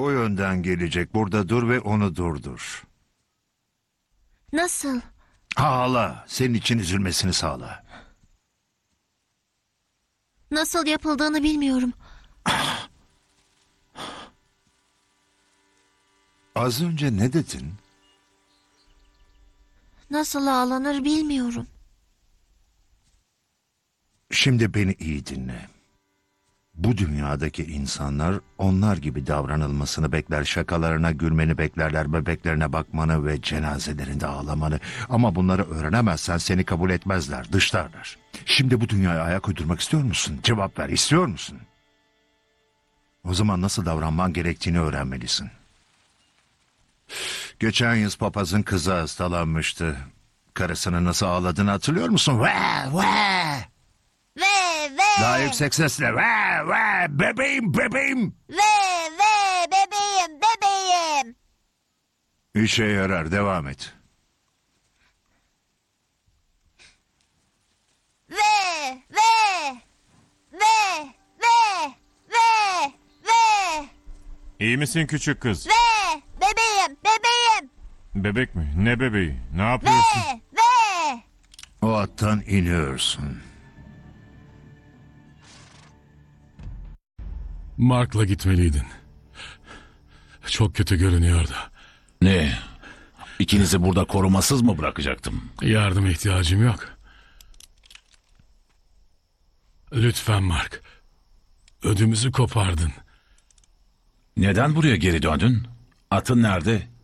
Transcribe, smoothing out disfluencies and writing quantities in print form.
O yönden gelecek. Burada dur ve onu durdur. Nasıl? Ağla. Senin için üzülmesini sağla. Nasıl yapıldığını bilmiyorum. Az önce ne dedin? Nasıl ağlanır bilmiyorum. Şimdi beni iyi dinle. Bu dünyadaki insanlar onlar gibi davranılmasını bekler, şakalarına gülmeni beklerler, bebeklerine bakmanı ve cenazelerinde ağlamanı. Ama bunları öğrenemezsen seni kabul etmezler, dışlarlar. Şimdi bu dünyaya ayak uydurmak istiyor musun? Cevap ver, istiyor musun? O zaman nasıl davranman gerektiğini öğrenmelisin. Geçen yıl papazın kızı hastalanmıştı. Karısının nasıl ağladığını hatırlıyor musun? Ve ve. Ve Daha yüksek sesle ve ve bebeğim bebeğim. ve bebeğim. İşe yarar, devam et. Ve ve ve ve ve ve İyi misin küçük kız? ve bebeğim. Bebek mi? Ne bebeği? Ne yapıyorsun? Ve O attan iniyorsun. Mark'la gitmeliydin. Çok kötü görünüyordu. Ne? İkinizi burada korumasız mı bırakacaktım? Yardıma ihtiyacım yok. Lütfen Mark. Ödümüzü kopardın. Neden buraya geri döndün? Atın nerede?